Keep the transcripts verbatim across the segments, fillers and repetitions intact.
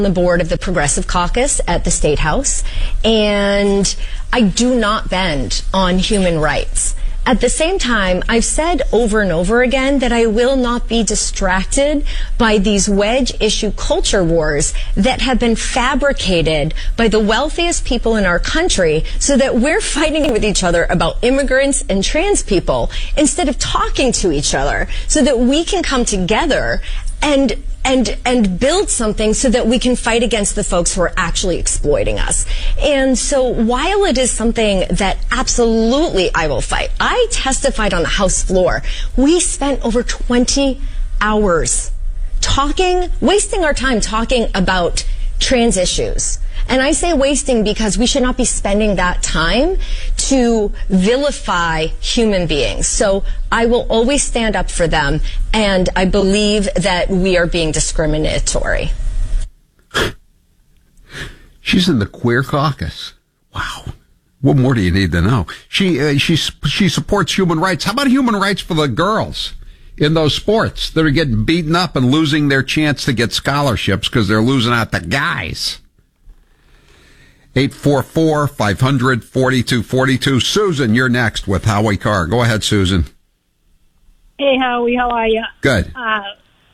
the board of the Progressive Caucus at the State House, and I do not bend on human rights. At the same time, I've said over and over again that I will not be distracted by these wedge issue culture wars that have been fabricated by the wealthiest people in our country so that we're fighting with each other about immigrants and trans people instead of talking to each other so that we can come together and and and build something so that we can fight against the folks who are actually exploiting us. And so while it is something that absolutely I will fight, I testified on the House floor. We spent over twenty hours talking, wasting our time talking about trans issues. And I say wasting because we should not be spending that time to vilify human beings. So I will always stand up for them, and I believe that we are being discriminatory. She's in the queer caucus. Wow. What more do you need to know? She uh, she she supports human rights. How about human rights for the girls in those sports that are getting beaten up and losing their chance to get scholarships because they're losing out to guys? eight four four, five hundred, forty-two forty-two. Susan, you're next with Howie Carr. Go ahead, Susan. Hey, Howie, how are you? Good. Uh,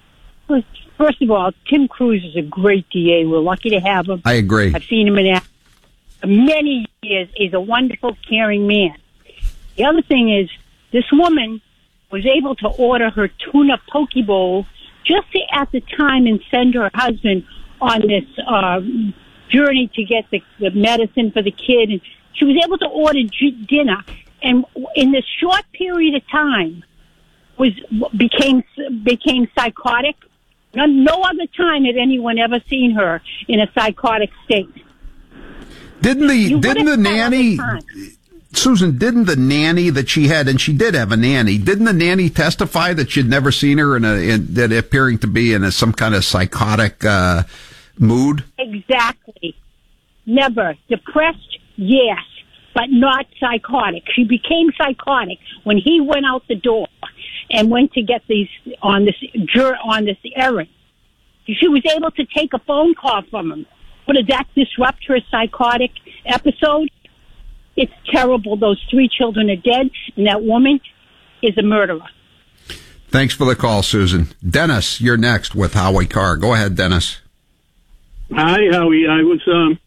first of all, Tim Cruz is a great D A. We're lucky to have him. I agree. I've seen him in action many years. He's a wonderful, caring man. The other thing is, this woman was able to order her tuna poke bowl just at the time and send her husband on this uh, journey to get the, the medicine for the kid. And she was able to order g- dinner. And in this short period of time, was became became psychotic. No, no other time had anyone ever seen her in a psychotic state. Didn't the You didn't the nanny, Susan? Didn't the nanny that she had, and she did have a nanny? Didn't the nanny testify that she'd never seen her in a in, that appearing to be in a, some kind of psychotic uh, mood? Exactly. Never depressed, yes, but not psychotic. She became psychotic when he went out the door and went to get these on this on this errand. She was able to take a phone call from him. But did that disrupt her psychotic episode? It's terrible. Those three children are dead, and that woman is a murderer. Thanks for the call, Susan. Dennis, you're next with Howie Carr. Go ahead, Dennis. Hi, Howie. I was um,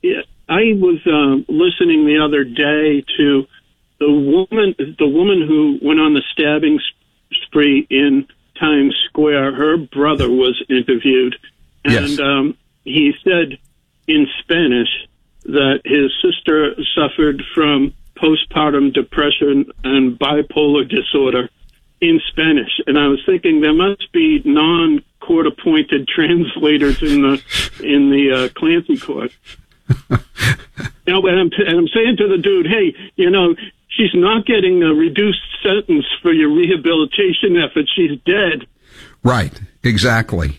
I was um, listening the other day to the woman, the woman who went on the stabbing spree in Times Square. Her brother was interviewed, and yes. um, he said in Spanish that his sister suffered from postpartum depression and bipolar disorder in Spanish. And I was thinking there must be non-court appointed translators in the in the uh, Clancy court. You know, and I'm, and I'm saying to the dude, hey, you know, she's not getting a reduced sentence for your rehabilitation effort. She's dead. Right. Exactly.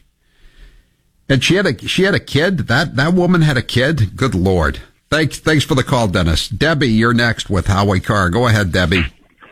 And she had a she had a kid. That that woman had a kid. Good Lord. Thanks thanks for the call, Dennis. Debbie, you're next with Howie Carr. Go ahead, Debbie.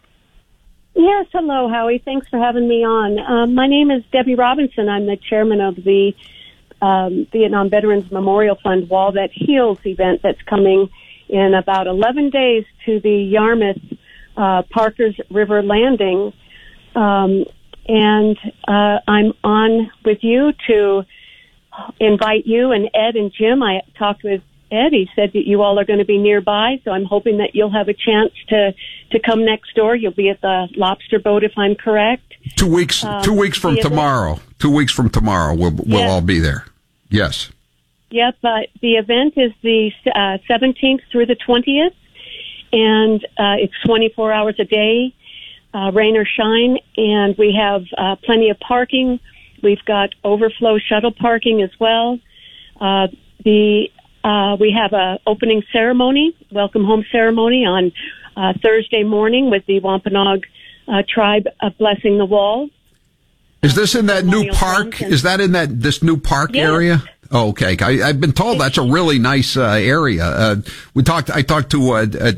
Yes, hello, Howie. Thanks for having me on. Um, my name is Debbie Robinson. I'm the chairman of the um, Vietnam Veterans Memorial Fund Wall That Heals event that's coming in about eleven days to the Yarmouth uh, Parkers River Landing. Um, and uh, I'm on with you to invite you and Ed and Jim. I talked with Ed. He said that you all are going to be nearby, so I'm hoping that you'll have a chance to, to come next door. You'll be at the Lobster Boat, if I'm correct. Two weeks. Um, two weeks from tomorrow. Event. Two weeks from tomorrow, we'll we'll yes. all be there. Yes. Yep. Uh, the event is the uh, seventeenth through the twentieth, and uh, it's twenty-four hours a day, uh, rain or shine, and we have uh, plenty of parking. We've got overflow shuttle parking as well. Uh, the uh, we have a opening ceremony, welcome home ceremony on uh, Thursday morning with the Wampanoag uh, tribe uh, blessing the wall. Is this in that new park? Is that in that this new park yes. area? Oh, okay. I, I've been told that's a really nice uh, area. Uh, we talked. I talked to uh, uh,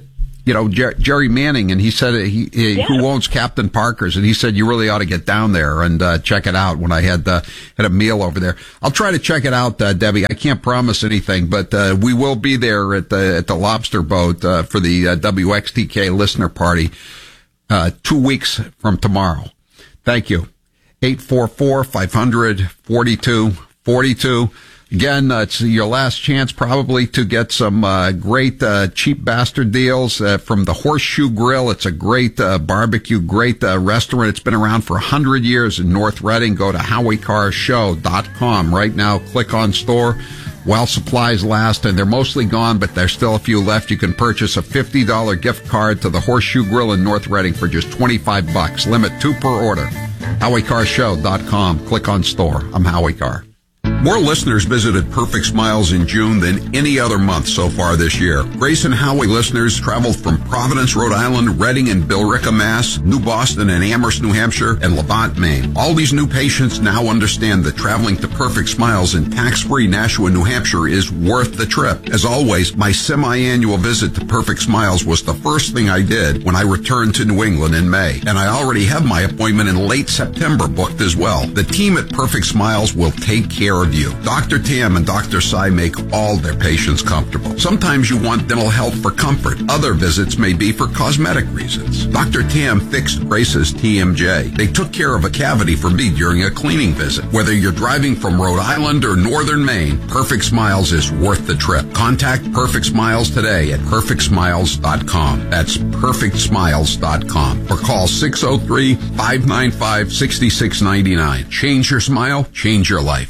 you know, Jer- Jerry Manning, and he said, he, he Yeah. who owns Captain Parker's, and he said, you really ought to get down there and uh, check it out when I had uh, had a meal over there. I'll try to check it out, uh, Debbie. I can't promise anything, but uh, we will be there at the at the Lobster Boat uh, for the uh, W X T K listener party uh, two weeks from tomorrow. Thank you. eight four four, five hundred, forty-two forty-two. Again, uh, it's your last chance probably to get some uh, great uh, cheap bastard deals uh, from the Horseshoe Grill. It's a great uh, barbecue, great uh, restaurant. It's been around for one hundred years in North Reading. Go to howie car show dot com right now. Click on store while supplies last, and they're mostly gone, but there's still a few left. You can purchase a fifty dollars gift card to the Horseshoe Grill in North Reading for just twenty-five bucks. Limit two per order. howie car show dot com. Click on store. I'm Howie Carr. More listeners visited Perfect Smiles in June than any other month so far this year. Grace and Howie listeners traveled from Providence, Rhode Island, Reading and Billerica, Mass., New Boston and Amherst, New Hampshire, and Levant, Maine. All these new patients now understand that traveling to Perfect Smiles in tax-free Nashua, New Hampshire is worth the trip. As always, my semi-annual visit to Perfect Smiles was the first thing I did when I returned to New England in May. And I already have my appointment in late September booked as well. The team at Perfect Smiles will take care of you. Doctor Tam and Doctor Sai make all their patients comfortable. Sometimes you want dental health for comfort. Other visits may be for cosmetic reasons. Doctor Tam fixed Grace's T M J. They took care of a cavity for me during a cleaning visit. Whether you're driving from Rhode Island or Northern Maine, Perfect Smiles is worth the trip. Contact Perfect Smiles today at perfect smiles dot com. That's perfect smiles dot com. Or call six oh three, five nine five, six six nine nine. Change your smile, change your life.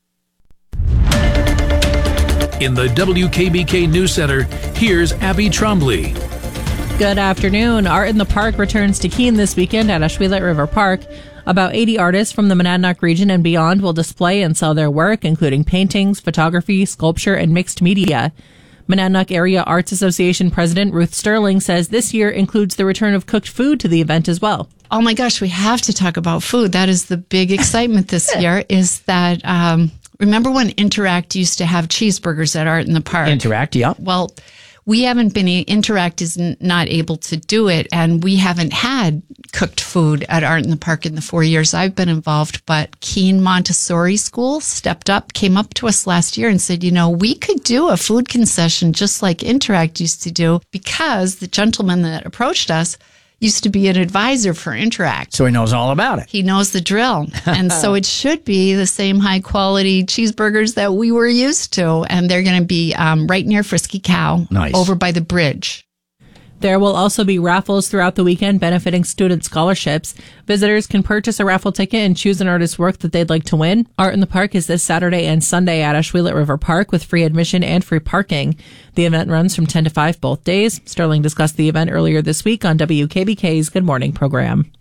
In the W K B K News Center, here's Abby Trombley. Good afternoon. Art in the Park returns to Keene this weekend at Ashwellet River Park. About eighty artists from the Monadnock region and beyond will display and sell their work, including paintings, photography, sculpture, and mixed media. Monadnock Area Arts Association President Ruth Sterling says this year includes the return of cooked food to the event as well. Oh my gosh, we have to talk about food. That is the big excitement this year is that... Um, Remember when Interact used to have cheeseburgers at Art in the Park? Interact, yeah. Well, we haven't been, Interact is n- not able to do it, and we haven't had cooked food at Art in the Park in the four years I've been involved, but Keene Montessori School stepped up, came up to us last year and said, you know, we could do a food concession just like Interact used to do, because the gentleman that approached us used to be an advisor for Interact. So he knows all about it. He knows the drill. And so it should be the same high quality cheeseburgers that we were used to. And they're going to be um, right near Frisky Cow, nice. Over by the bridge. There will also be raffles throughout the weekend benefiting student scholarships. Visitors can purchase a raffle ticket and choose an artist's work that they'd like to win. Art in the Park is this Saturday and Sunday at Ashwellet River Park with free admission and free parking. The event runs from ten to five both days. Sterling discussed the event earlier this week on W K B K's Good Morning program.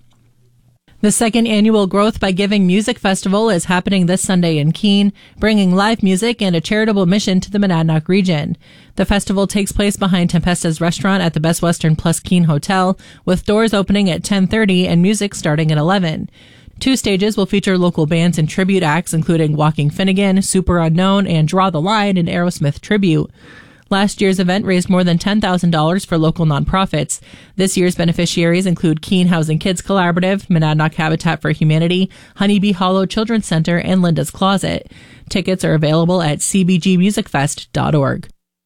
The second annual Growth by Giving Music Festival is happening this Sunday in Keene, bringing live music and a charitable mission to the Monadnock region. The festival takes place behind Tempesta's restaurant at the Best Western Plus Keene Hotel, with doors opening at ten thirty and music starting at eleven. Two stages will feature local bands and tribute acts, including Walking Finnegan, Super Unknown, and Draw the Line, an Aerosmith tribute. Last year's event raised more than ten thousand dollars for local nonprofits. This year's beneficiaries include Keene Housing Kids Collaborative, Monadnock Habitat for Humanity, Honeybee Hollow Children's Center, and Linda's Closet. Tickets are available at c b g music fest dot org.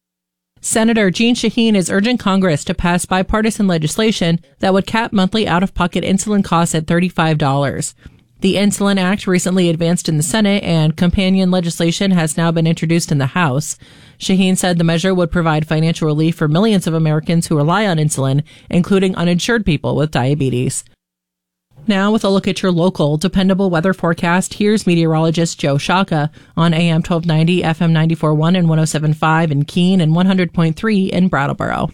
Senator Jeanne Shaheen is urging Congress to pass bipartisan legislation that would cap monthly out-of-pocket insulin costs at thirty-five dollars. The Insulin Act recently advanced in the Senate, and companion legislation has now been introduced in the House. Shaheen said the measure would provide financial relief for millions of Americans who rely on insulin, including uninsured people with diabetes. Now, with a look at your local, dependable weather forecast, here's meteorologist Joe Shaka on A M twelve ninety, F M ninety-four point one and one oh seven point five in Keene and one hundred point three in Brattleboro.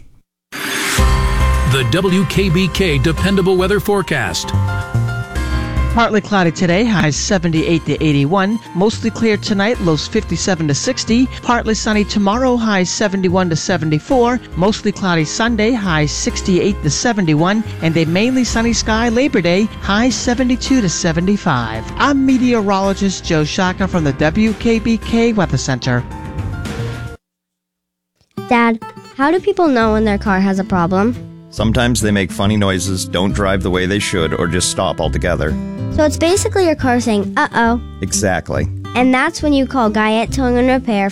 The W K B K Dependable Weather Forecast. Partly cloudy today, highs seventy-eight to eighty-one. Mostly clear tonight, lows fifty-seven to sixty. Partly sunny tomorrow, highs seventy-one to seventy-four. Mostly cloudy Sunday, highs sixty-eight to seventy-one. And a mainly sunny sky Labor Day, highs seventy-two to seventy-five. I'm meteorologist Joe Shaka from the W K B K Weather Center. Dad, how do people know when their car has a problem? Sometimes they make funny noises, don't drive the way they should, or just stop altogether. So it's basically your car saying, uh-oh. Exactly. And that's when you call Guyette Towing and Repair